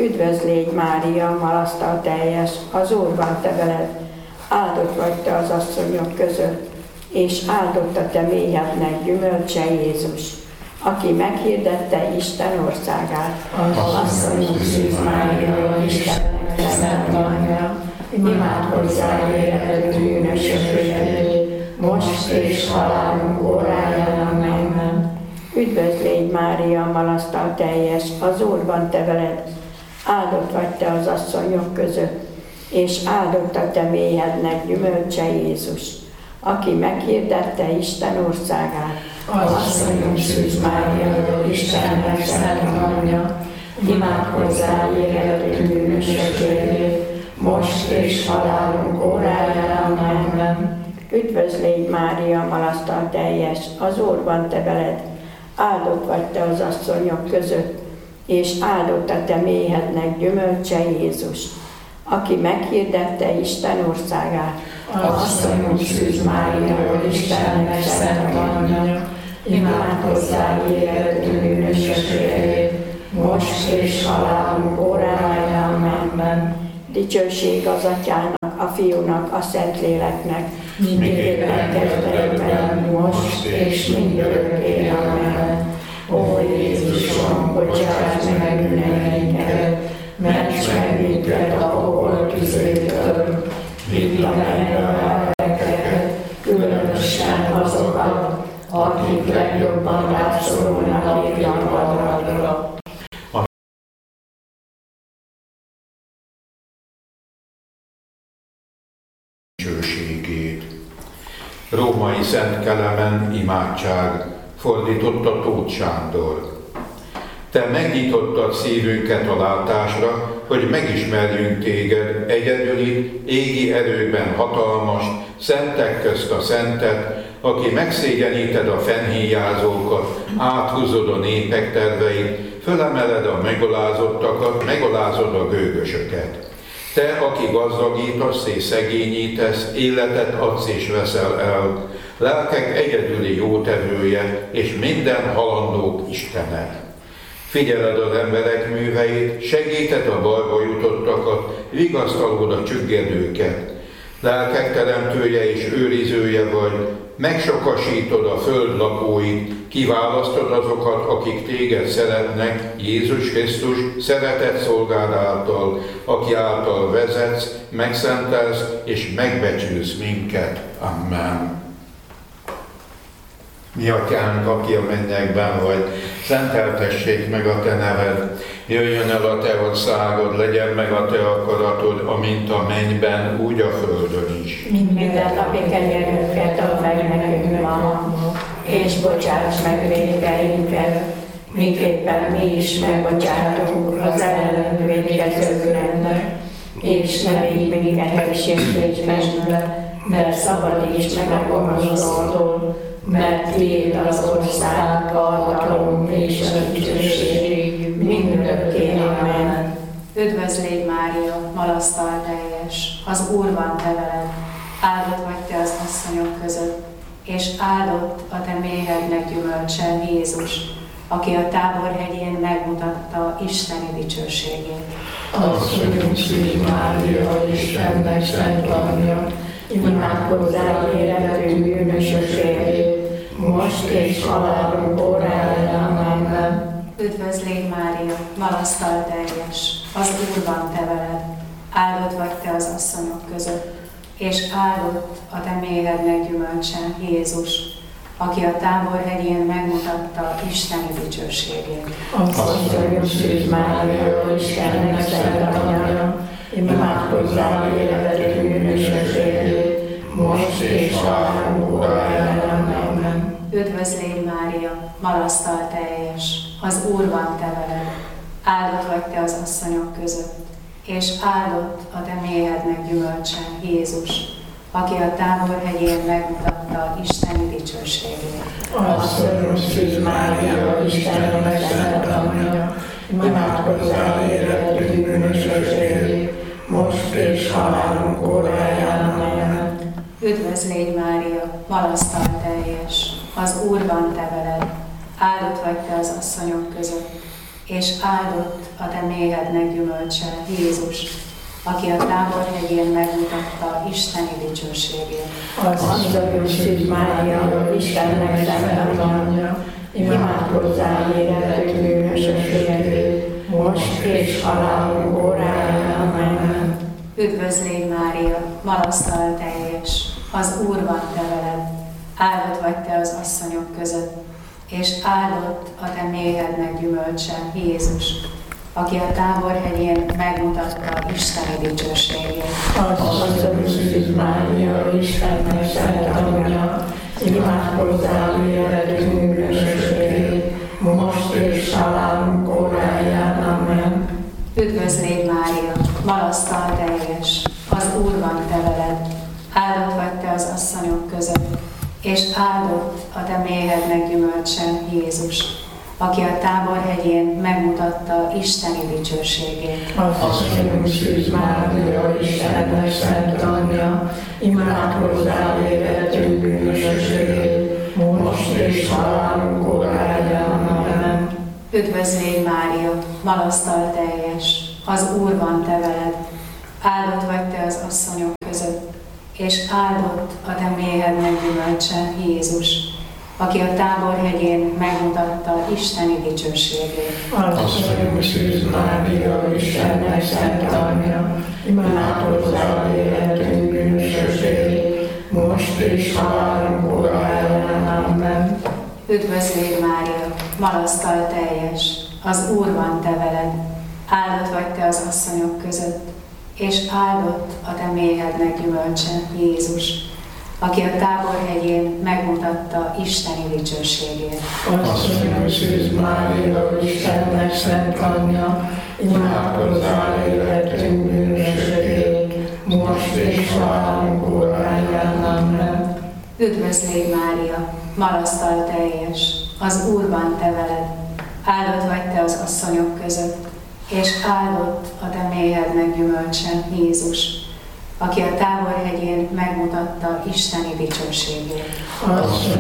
Üdvözl légy Mária, malasztal teljes, az Úr van te veled, áldott vagy te az asszonyok között, és áldott a te méhednek gyümölcse Jézus, aki meghirdette Isten országát. Asszonyunk Szűz Mária, Istennek szent anyja, imádkozzál érted bűnösökért, most és halálunk óráján. Amen. Üdvözl légy Mária, malasztal teljes, az Úr van te veled, áldott vagy te az asszonyok között, és áldott a te méhednek gyümölcse Jézus, aki meghirdette Isten országát. Asszonyunk Szűz Mária, Istennek szent anyja, imádkozzál érted bűnösökért, most és halálunk óráján. Amen. Üdvözl légy Mária, malasztal teljes, az Úr van te veled, áldott vagy te az asszonyok között, és áldott a te méhednek gyümölcse Jézus, aki meghirdette Isten országát. Asszonyunk Szűz Mária, Istennek szent anyja, imádkozzál érted bűnösökért, most és halálunk óráján. Amen. Dicsőség az Atyának, a Fiúnak, a Szentléleknek, mindképpen kezdetben, most és mindörökké. Amen. Ó Jézusom, bocsáss meg bűneinket, ments meg minket a pokol tüzétől, vidd a mennybe a lelkeket, különösen azokat, akik legjobban rászorulnak a irgalmadra. Római Szent Kelemen imádság, fordította Tóth Sándor. Te megnyitottad szívünket a látásra, hogy megismerjünk téged, egyedüli, égi erőben hatalmas, szentek közt a szentet, aki megszégyeníted a fennhíjázókat, áthúzod a népek terveit, fölemeled a megalázottakat, megalázod a gőgösöket. Te, aki gazdagítasz és szegényítesz, életet adsz és veszel el, lelkek egyedüli jótevője, és minden halandók Istene. Figyeled az emberek műveit, segíted a bajba jutottakat, vigasztalod a csüggedőket. Lelkek teremtője és őrizője vagy, megsokasítod a föld lakóit, kiválasztod azokat, akik téged szeretnek, Jézus Krisztus szeretett szolgád által, aki által vezetsz, megszentelsz és megbecsülsz minket. Amen. Mi Atyánk, aki a mennyekben vagy, szenteltessék meg a te neved, jöjjön el a te országod, legyen meg a te akaratod, amint a mennyben, úgy a földön is. Minden napi kenyerünket add meg nekünk ma, és bocsáss meg vétkeinket, miképpen mi is megbocsátunk az ellenünk vétkezőknek, és ne vigy minket kísértésbe, de szabadíts meg a gonosztól, mert tiéd az ország, a hatalom és a dicsőség mindörökké. Amen. Üdvözl légy Mária, malasztal teljes, az Úr van te veled, áldott vagy te az asszonyok között, és áldott a te méhednek gyümölcse Jézus, aki a Táborhegyén megmutatta Isteni dicsőségét. Asszonyunk Szűz Mária, Istennek szent anyja, imádkozzál érted bűnösökért, most és halálunk óráján. Amen. Üdvözl légy Mária, malasztal teljes, az Úr van te veled, áldott vagy te az asszonyok között, és áldott a te méhednek gyümölcse Jézus, aki a Táborhegyén megmutatta Isteni dicsőségét. Asszonyunk Szűz Mária, Istennek szent anyja, imádkozzál érted bűnösökért, most és halálunk óráján. Amen. Üdvözl légy Mária, malasztal teljes, az Úr van te veled, áldott vagy te az asszonyok között, és áldott a te méhednek gyümölcse Jézus, aki a Táborhegyén megmutatta Isteni dicsőségét. Asszonyunk Szűz Mária, Istennek szent anyja, imádkozzál érted bűnösökért, most és halálunk óráján. Amen. Üdvözl légy Mária, malasztal teljes, az Úr van te veled, áldott vagy te az asszonyok között, és áldott a te méhednek gyümölcse, Jézus, aki a Táborhegyén megmutatta Isteni dicsőségét. Az a Szűz Mária, Istennek szent anyja, imádkozzál értünk bűnösökért, most és halálunk óráján. Amen. Üdvözlégy Mária, marasztal teljes, az Úr van te veled, áldott vagy te az asszonyok között, és áldott a te méhednek gyümölcse, Jézus, aki a Táborhegyén megmutatta Isteni dicsőségét. Az a Szűz Mária, Istennek szent anyja, imádkozzál értünk bűnösökért, most és halálunk óráján. Amen. Üdvözlégy Mária, marasztal teljes, az Úr van te veled, áldott vagy te az asszonyok között, és áldott a te méhednek gyümölcse, Jézus, aki a Táborhegyén megmutatta Isteni dicsőségét. Az a Szűz Mária, Istennek szent anyja, imádkozzál értünk bűnösökért, most és halálunk óráján. Amen. Üdvözlégy Mária, marasztal teljes, az Úr van te veled, áldott vagy te az asszonyok között, és áldott a te méhednek gyümölcse, Jézus, aki a Táborhegyén megmutatta Isteni dicsőségét. Az a Szűz Mária, Istennek szent anyja, imádkozzál értünk bűnösökért, most és halálunk óráján. Amen. Üdvözlégy Mária, marasztal teljes, az Úr van te veled, áldott vagy te az asszonyok között, és áldott a te méhednek gyümölcse, Jézus, aki a Táborhegyén megmutatta Isteni dicsőségét. Az a Szűz Mária, Istennek szent anyja, imádkozzál értünk bűnösökért, most és halálunk óráján. Amen. Üdvözlégy Mária, marasztal teljes, az Úr van te veled, áldott vagy te az asszonyok között, és áldott a te méhednek gyümölcse, Jézus, aki a Táborhegyén megmutatta Isteni dicsőségét. Az